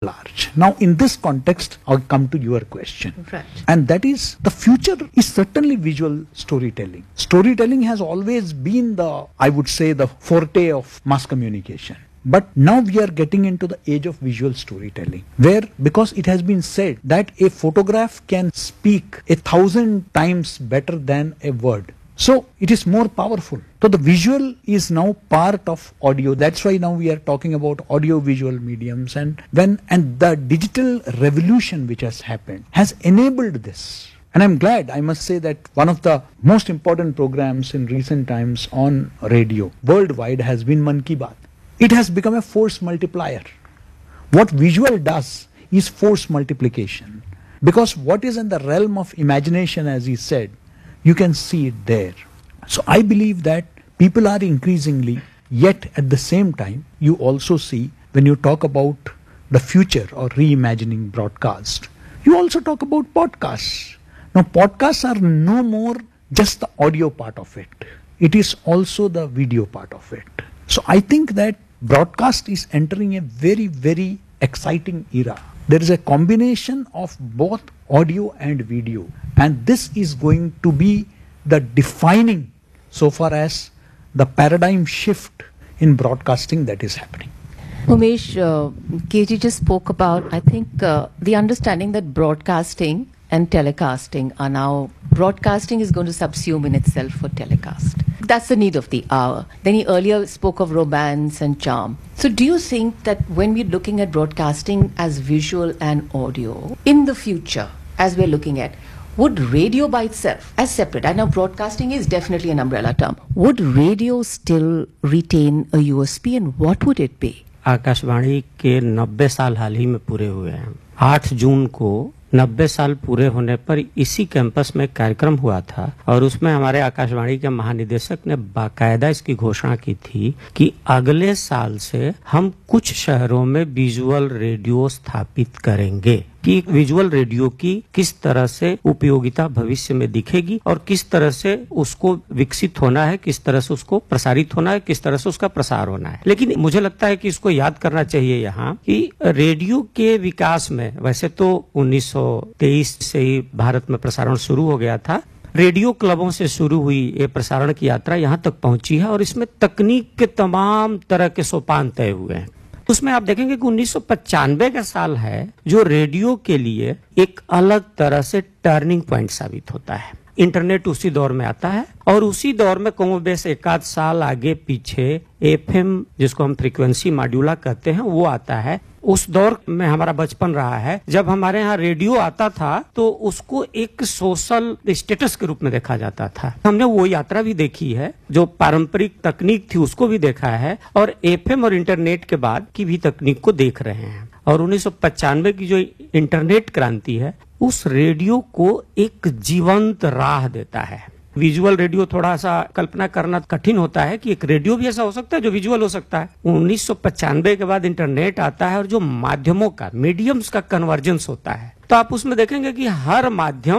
large. Now, in this context, I'll come to your question. Right. And that is, the future is certainly visual storytelling. Storytelling has always been I would say, the forte of mass communication. But now we are getting into the age of visual storytelling, where, because it has been said that a photograph can speak 1,000 times better than a word. So it is more powerful. So the visual is now part of audio. That's why now we are talking about audio visual mediums, and the digital revolution which has happened has enabled this. And I'm glad, I must say, that one of the most important programs in recent times on radio worldwide has been Mann Ki Baat. It has become a force multiplier. What visual does is force multiplication. Because what is in the realm of imagination, as he said, you can see it there. So I believe that people are increasingly, yet at the same time, you also see, when you talk about the future or reimagining broadcast, you also talk about podcasts. Now, podcasts are no more just the audio part of it. It is also the video part of it. So I think that broadcast is entering a very, very exciting era. There is a combination of both audio and video, and this is going to be the defining so far as the paradigm shift in broadcasting that is happening. Umesh, KG just spoke about, I think, the understanding that broadcasting and telecasting are now, broadcasting is going to subsume in itself for telecast. That's the need of the hour. Then he earlier spoke of romance and charm. So do you think that when we're looking at broadcasting as visual and audio, in the future, as we're looking at, would radio by itself, as separate, I know broadcasting is definitely an umbrella term, would radio still retain a USP, and what would it be? Akashvani के 90 साल हाल ही में पूरे हुए हैं। 8 जून को 90 साल पूरे होने पर इसी कैंपस में कार्यक्रम हुआ था, और उसमें हमारे आकाशवाणी के महानिदेशक ने बाकायदा इसकी घोषणा की थी कि अगले साल से हम कुछ शहरों में विजुअल रेडियो स्थापित करेंगे, कि विजुअल रेडियो की किस तरह से उपयोगिता भविष्य में दिखेगी और किस तरह से उसको विकसित होना है, किस तरह से उसको प्रसारित होना है, किस तरह से उसका प्रसार होना है। लेकिन मुझे लगता है कि इसको याद करना चाहिए यहाँ कि रेडियो के विकास में, वैसे तो 1923 से ही भारत में प्रसारण शुरू हो गया था, रेडियो क्लबों से शुरू हुई ये प्रसारण की यात्रा यहाँ तक पहुंची है, और इसमें तकनीक के तमाम तरह के सोपान तय हुए हैं। उसमें आप देखेंगे कि 1995 का साल है जो रेडियो के लिए एक अलग तरह से टर्निंग पॉइंट साबित होता है। इंटरनेट उसी दौर में आता है, और उसी दौर में कमोबेश एक आध साल आगे पीछे एफएम, जिसको हम फ्रीक्वेंसी मॉड्यूला कहते हैं, वो आता है। उस दौर में हमारा बचपन रहा है। जब हमारे यहाँ रेडियो आता था तो उसको एक सोशल स्टेटस के रूप में देखा जाता था। हमने वो यात्रा भी देखी है, जो पारंपरिक तकनीक थी उसको भी देखा है, और एफएम और इंटरनेट के बाद की भी तकनीक को देख रहे हैं। और 1995 की जो इंटरनेट क्रांति है, उस रेडियो को एक जीवंत राह देता है। विजुअल रेडियो थोड़ा सा कल्पना करना कठिन होता है कि एक रेडियो भी ऐसा हो सकता है जो विजुअल हो सकता है। 1995 के बाद इंटरनेट आता है, और जो माध्यमों का, मीडियम्स का कन्वर्जेंस होता है, तो आप उसमें देखेंगे कि हर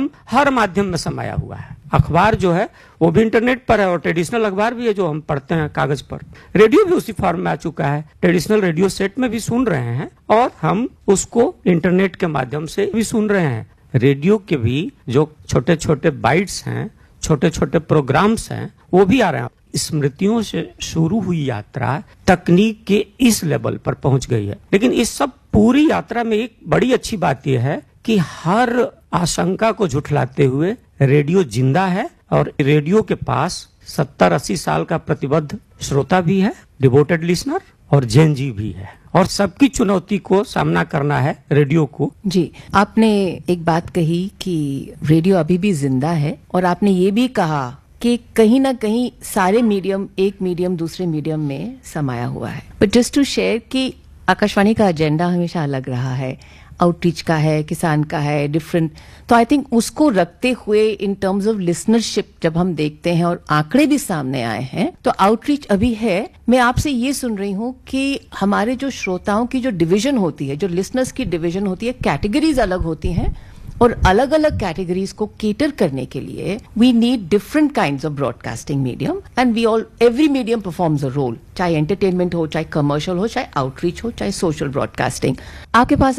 माध्यम में समाया हुआ है। अखबार जो है वो भी इंटरनेट पर है, और ट्रेडिशनल अखबार भी है जो हम पढ़ते हैं कागज पर। रेडियो भी उसी फॉर्म में आ चुका है, ट्रेडिशनल रेडियो सेट में भी सुन रहे हैं, और हम उसको इंटरनेट के माध्यम से भी सुन रहे हैं। रेडियो के भी जो छोटे छोटे बाइट्स हैं, छोटे छोटे प्रोग्राम्स हैं, वो भी आ रहे हैं। स्मृतियों से शुरू हुई यात्रा तकनीक के इस लेवल पर पहुंच गई है। लेकिन इस सब पूरी यात्रा में एक बड़ी अच्छी बात यह है कि हर आशंका को झुठलाते हुए रेडियो जिंदा है, और रेडियो के पास 70-80 साल का प्रतिबद्ध श्रोता भी है, डिवोटेड लिसनर, और जेन जी भी है, और सबकी चुनौती को सामना करना है रेडियो को। जी, आपने एक बात कही कि रेडियो अभी भी जिंदा है, और आपने ये भी कहा कि कहीं ना कहीं सारे मीडियम एक मीडियम दूसरे मीडियम में समाया हुआ है। बट जस्ट टू शेयर कि आकाशवाणी का एजेंडा हमेशा अलग रहा है, आउटरीच का है, किसान का है, डिफरेंट। तो आई थिंक उसको रखते हुए इन टर्म्स ऑफ लिसनरशिप जब हम देखते हैं और आंकड़े भी सामने आए हैं, तो आउटरीच अभी है। मैं आपसे ये सुन रही हूँ कि हमारे जो श्रोताओं की जो डिवीजन होती है, जो लिसनर्स की डिवीजन होती है, कैटेगरीज अलग होती हैं, और अलग अलग कैटेगरीज को केटर करने के लिए we need different kinds of broadcasting medium, and we all, every medium performs a role, चाहे एंटरटेनमेंट हो, चाहे कमर्शियल हो, चाहे आउटरीच हो, चाहे सोशल ब्रॉडकास्टिंग। आपके पास